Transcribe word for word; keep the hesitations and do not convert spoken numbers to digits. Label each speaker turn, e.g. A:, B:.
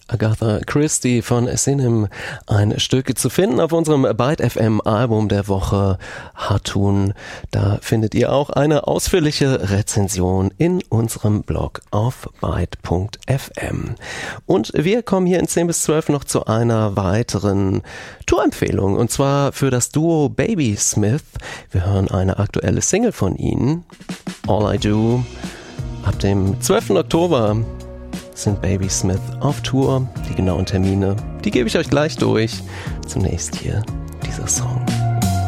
A: Agatha Christie von Sinim, ein Stück zu finden auf unserem Byte F M Album der Woche Hatun. Da findet ihr auch eine ausführliche Rezension in unserem Blog auf byte punkt f m. Und wir kommen hier in zehn bis zwölf noch zu einer weiteren Tourempfehlung, und zwar für das Duo Babysmith. Wir hören eine aktuelle Single von ihnen, All I Do. Ab dem zwölften Oktober sind Babysmith auf Tour. Die genauen Termine, die gebe ich euch gleich durch. Zunächst hier dieser Song.